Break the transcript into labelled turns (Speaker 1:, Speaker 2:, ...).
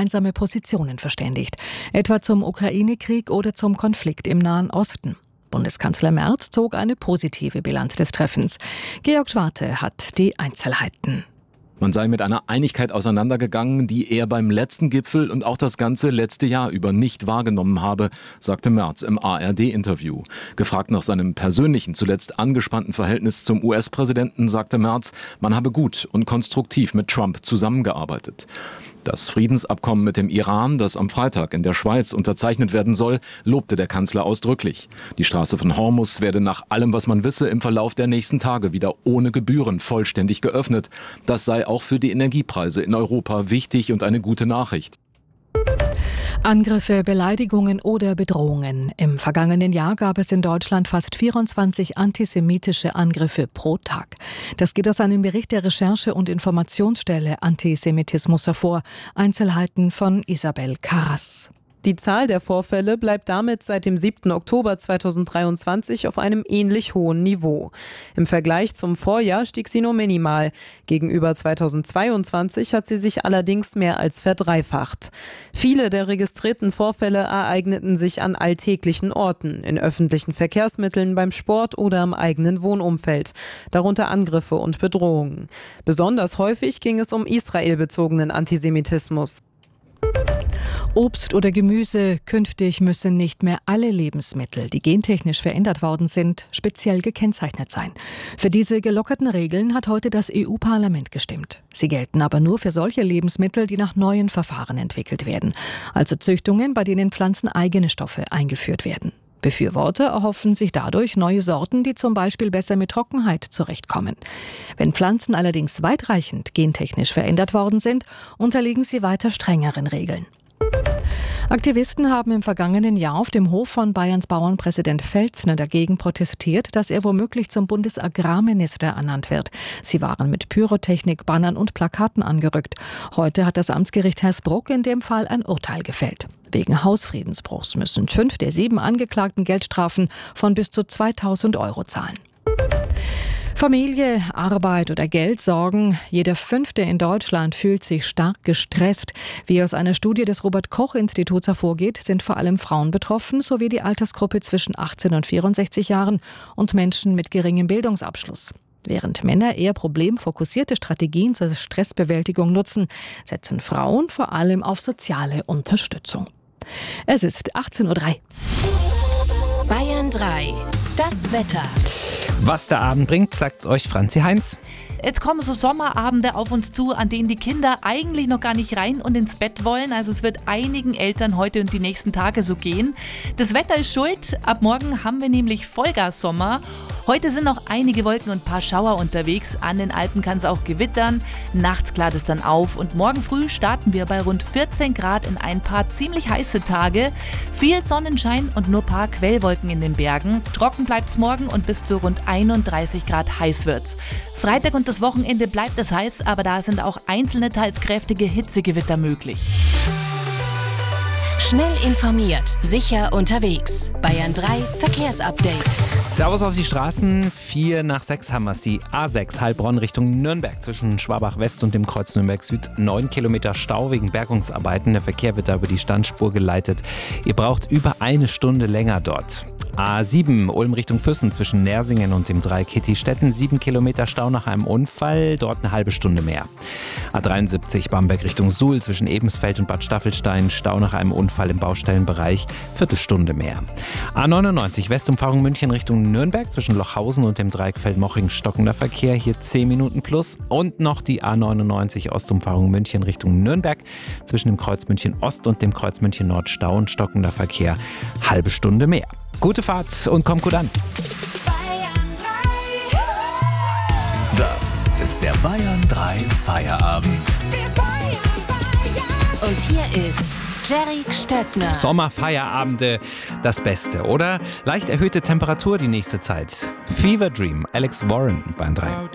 Speaker 1: gemeinsame Positionen verständigt, etwa zum Ukraine-Krieg oder zum Konflikt im Nahen Osten. Bundeskanzler Merz zog eine positive Bilanz des Treffens. Georg Schwarte hat die Einzelheiten.
Speaker 2: Man sei mit einer Einigkeit auseinandergegangen, die er beim letzten Gipfel und auch das ganze letzte Jahr über nicht wahrgenommen habe, sagte Merz im ARD-Interview. Gefragt nach seinem persönlichen, zuletzt angespannten Verhältnis zum US-Präsidenten, sagte Merz, man habe gut und konstruktiv mit Trump zusammengearbeitet. Das Friedensabkommen mit dem Iran, das am Freitag in der Schweiz unterzeichnet werden soll, lobte der Kanzler ausdrücklich. Die Straße von Hormuz werde nach allem, was man wisse, im Verlauf der nächsten Tage wieder ohne Gebühren vollständig geöffnet. Das sei auch für die Energiepreise in Europa wichtig und eine gute Nachricht.
Speaker 1: Angriffe, Beleidigungen oder Bedrohungen. Im vergangenen Jahr gab es in Deutschland fast 24 antisemitische Angriffe pro Tag. Das geht aus einem Bericht der Recherche- und Informationsstelle Antisemitismus hervor. Einzelheiten von Isabel Karras.
Speaker 3: Die Zahl der Vorfälle bleibt damit seit dem 7. Oktober 2023 auf einem ähnlich hohen Niveau. Im Vergleich zum Vorjahr stieg sie nur minimal. Gegenüber 2022 hat sie sich allerdings mehr als verdreifacht. Viele der registrierten Vorfälle ereigneten sich an alltäglichen Orten, in öffentlichen Verkehrsmitteln, beim Sport oder im eigenen Wohnumfeld, darunter Angriffe und Bedrohungen. Besonders häufig ging es um israelbezogenen Antisemitismus.
Speaker 1: Obst oder Gemüse. Künftig müssen nicht mehr alle Lebensmittel, die gentechnisch verändert worden sind, speziell gekennzeichnet sein. Für diese gelockerten Regeln hat heute das EU-Parlament gestimmt. Sie gelten aber nur für solche Lebensmittel, die nach neuen Verfahren entwickelt werden, also Züchtungen, bei denen pflanzeneigene Stoffe eingeführt werden. Befürworter erhoffen sich dadurch neue Sorten, die zum Beispiel besser mit Trockenheit zurechtkommen. Wenn Pflanzen allerdings weitreichend gentechnisch verändert worden sind, unterliegen sie weiter strengeren Regeln. Aktivisten haben im vergangenen Jahr auf dem Hof von Bayerns Bauernpräsident Pfälzner dagegen protestiert, dass er womöglich zum Bundesagrarminister ernannt wird. Sie waren mit Pyrotechnik, Bannern und Plakaten angerückt. Heute hat das Amtsgericht Hersbruck in dem Fall ein Urteil gefällt. Wegen Hausfriedensbruchs müssen 5 der 7 Angeklagten Geldstrafen von bis zu 2.000 € zahlen. Familie, Arbeit oder Geldsorgen. Jeder 5. in Deutschland fühlt sich stark gestresst. Wie aus einer Studie des Robert-Koch-Instituts hervorgeht, sind vor allem Frauen betroffen, sowie die Altersgruppe zwischen 18 und 64 Jahren und Menschen mit geringem Bildungsabschluss. Während Männer eher problemfokussierte Strategien zur Stressbewältigung nutzen, setzen Frauen vor allem auf soziale Unterstützung. Es ist 18:03 Uhr.
Speaker 4: Bayern 3. Das Wetter.
Speaker 5: Was der Abend bringt, sagt euch Franzi Heinz.
Speaker 6: Jetzt kommen so Sommerabende auf uns zu, an denen die Kinder eigentlich noch gar nicht rein und ins Bett wollen. Also es wird einigen Eltern heute und die nächsten Tage so gehen. Das Wetter ist schuld. Ab morgen haben wir nämlich Vollgas-Sommer. Heute sind noch einige Wolken und ein paar Schauer unterwegs. An den Alpen kann es auch gewittern. Nachts klart es dann auf. Und morgen früh starten wir bei rund 14 Grad in ein paar ziemlich heiße Tage. Viel Sonnenschein und nur ein paar Quellwolken in den Bergen. Trocken bleibt es morgen und bis zu rund 31 Grad heiß wird's. Freitag und das Wochenende bleibt es heiß, aber da sind auch einzelne teils kräftige Hitzegewitter möglich.
Speaker 4: Schnell informiert, sicher unterwegs. Bayern 3 Verkehrsupdate.
Speaker 5: Servus auf die Straßen. 5:45 haben wir es. Die A6 Heilbronn Richtung Nürnberg zwischen Schwabach West und dem Kreuz Nürnberg Süd. 9 Kilometer Stau wegen Bergungsarbeiten. Der Verkehr wird da über die Standspur geleitet. Ihr braucht über eine Stunde länger dort. A7 Ulm Richtung Füssen zwischen Nersingen und dem Dreieck Hitti-Stetten. 7 Kilometer Stau nach einem Unfall, dort eine halbe Stunde mehr. A73 Bamberg Richtung Suhl zwischen Ebensfeld und Bad Staffelstein. Stau nach einem Unfall im Baustellenbereich, Viertelstunde mehr. A99 Westumfahrung München Richtung Nürnberg zwischen Lochhausen und dem Dreieck Feldmoching stockender Verkehr, hier 10 Minuten plus. Und noch die A99 Ostumfahrung München Richtung Nürnberg zwischen dem Kreuz München Ost und dem Kreuz München Nord Stau und stockender Verkehr, halbe Stunde mehr. Gute Fahrt und kommt gut an.
Speaker 7: Das ist der Bayern 3 Feierabend.
Speaker 4: Und hier ist Jerry Stöttner.
Speaker 5: Sommerfeierabende, das Beste, oder? Leicht erhöhte Temperatur die nächste Zeit. Fever Dream, Alex Warren, Bayern 3.